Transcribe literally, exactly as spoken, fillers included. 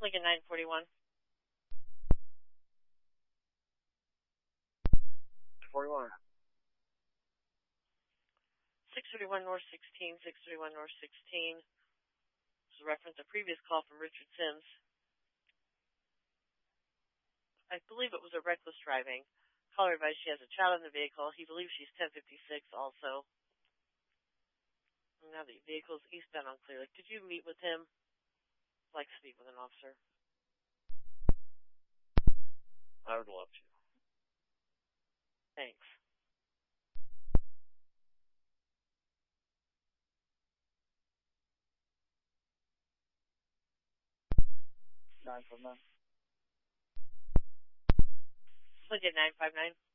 Lincoln nine forty-one. forty-one. six thirty-one North sixteen, six thirty-one North sixteen. This is a reference to a previous call from Richard Sims. I believe it was a reckless driving. Caller advised she has a child in the vehicle. He believes she's ten fifty-six also. Now the vehicle is eastbound on Clear Lake. Did you meet with him? I'd like to speak with an officer. I would love to. Thanks. nine five nine. Lincoln nine five nine.